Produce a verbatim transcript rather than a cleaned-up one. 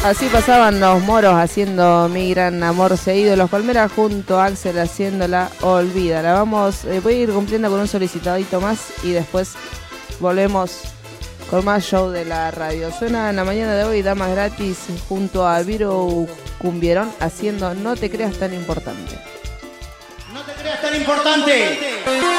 Así pasaban los moros haciendo Mi Gran Amor Seguido, los Palmeras junto a Axel haciéndola Olvídala. Vamos, eh, voy a ir cumpliendo con un solicitadito más y después volvemos con más show de la radio. Suena en la mañana de hoy Damas Gratis junto a Viro Cumbierón haciendo No te creas tan importante. No te creas tan importante.